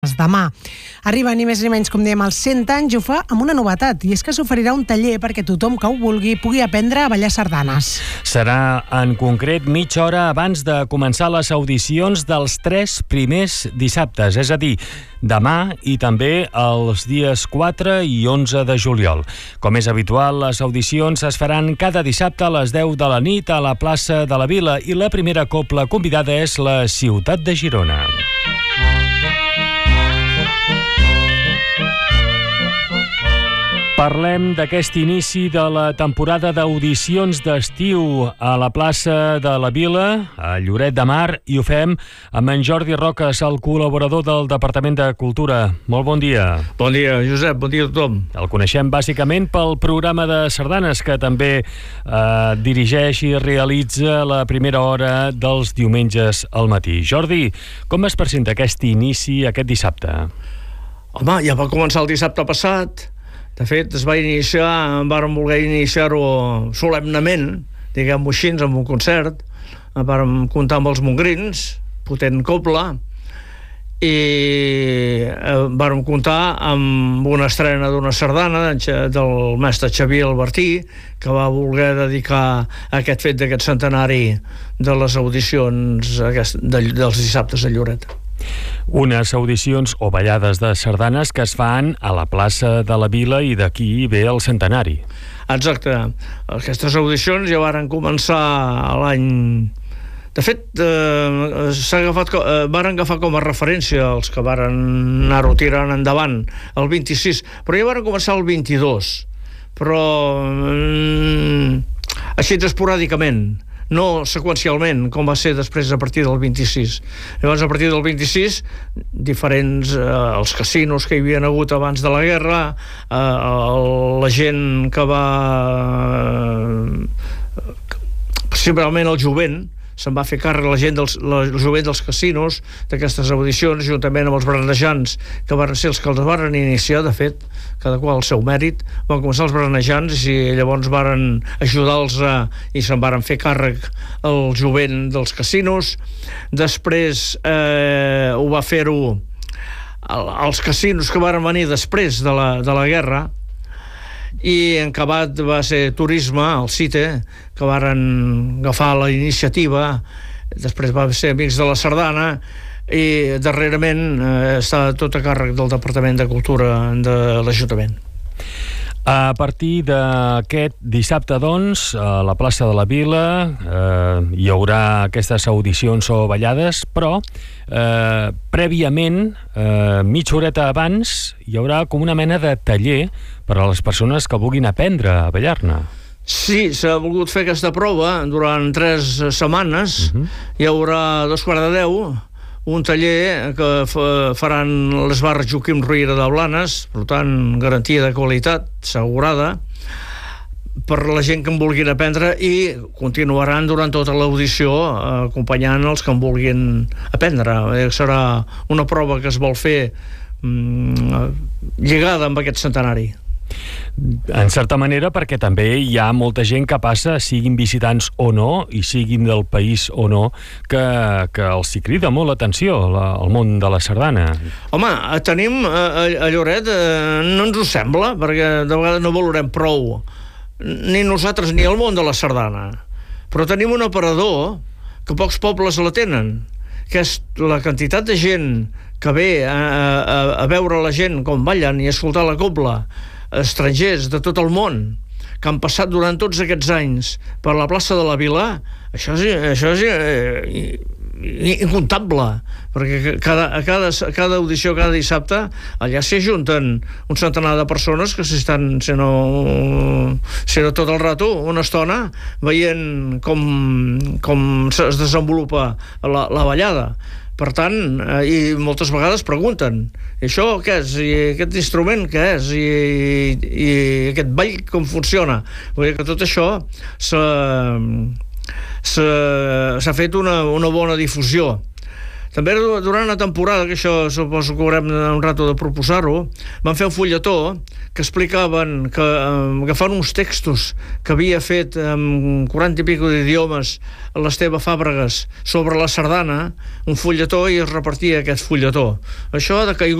Demà arriba ni més ni menys, com dèiem, als 100 anys, i ho fa amb una novetat, i és que s'oferirà un taller perquè tothom que ho vulgui pugui aprendre a ballar sardanes. Serà en concret mitja hora abans de començar les audicions dels 3 primers dissabtes, és a dir, demà i també els dies 4 i 11 de juliol. Com és habitual, les audicions es faran cada dissabte a les 10 de la nit a la plaça de la Vila, i la primera cobla convidada és la ciutat de Girona. Parlem d'aquest inici de la temporada d'audicions d'estiu a la plaça de la Vila, a Lloret de Mar, i ho fem amb en Jordi Roques, el col·laborador del Departament de Cultura. Molt bon dia. Bon dia, Josep, bon dia a tothom. El coneixem bàsicament pel programa de sardanes, que també dirigeix i realitza la primera hora dels diumenges al matí. Jordi, com es presenta aquest inici aquest dissabte? Home, ja va començar el dissabte passat. De fet, vàrem voler iniciar-ho solemnament, diguem-ho així, amb un concert. Vàrem comptar amb els mongrins, potent cobla, i vàrem comptar amb una estrena d'una sardana del mestre Xavier Albertí, que va voler dedicar aquest fet d'aquest centenari de les audicions dels dissabtes a Lloret. Unes audicions o ballades de sardanes que es fan a la plaça de la Vila, i d'aquí ve el centenari. Exacte. Aquestes audicions ja varen començar l'any... De fet, varen agafar com a referència els que varen anar-ho tirant endavant el 26, però ja varen començar el 22, però així esporàdicament, no seqüencialment, com va ser després a partir del 26. Llavors, a partir del 26, diferents, els casinos que hi havia hagut abans de la guerra, la gent que va... Principalment el jovent, se'n va fer càrrec, la jovent dels casinos, d'aquestes audicions, juntament amb els berenejants, que van ser els que els varen iniciar, de fet, cada qual el seu mèrit. Van començar els berenejants i llavors varen ajudar-los i se'n varen fer càrrec el jovent dels casinos. Després ho va fer-ho els casinos que varen venir després de la guerra, i en acabat va ser Turisme, el CITE, que varen agafar la iniciativa. Després va ser Amics de la Sardana, i darrerament està tot a càrrec del Departament de Cultura de l'Ajuntament. A partir d'aquest dissabte, doncs, a la plaça de la Vila hi haurà aquestes audicions o ballades, però prèviament, mitja horeta abans, hi haurà com una mena de taller per a les persones que vulguin aprendre a ballar-ne. Sí, s'ha volgut fer aquesta prova durant 3 setmanes. Hi haurà 2:45, un taller que faran les barres Joaquim Ruïra de Blanes, per tant, garantia de qualitat assegurada per la gent que en vulguin aprendre, i continuaran durant tota l'audició acompanyant els que en vulguin aprendre. Serà una prova que es vol fer lligada amb aquest centenari. En certa manera, perquè també hi ha molta gent que passa, siguin visitants o no, i siguin del país o no, que els hi crida molt l'atenció el món de la sardana. Home, tenim a Lloret, no ens ho sembla, perquè de vegades no valorem prou, ni nosaltres ni el món de la sardana, però tenim un aparador que pocs pobles la tenen, que és la quantitat de gent que ve a veure la gent com ballen i a escoltar la cobla, estrangers de tot el món, que han passat durant tots aquests anys per la plaça de la Vila. Això és incomptable, perquè a cada audició, cada dissabte, allà s'hi ajunten un centenar de persones que s'estan, si no tot el rato, una estona, veient com es desenvolupa la ballada. Per tant, i moltes vegades pregunten: i això què és? I aquest instrument què és? I aquest ball com funciona? Vull dir que tot això s'ha fet una bona difusió. També durant la temporada, que això suposo que haurem un rato de proposar-ho, van fer un fulletó que explicaven, que agafaven uns textos que havia fet en 40 i pico d'idiomes l'Esteve Fàbregas sobre la sardana, un fulletó, i es repartia aquest fulletó. Això ha decaigut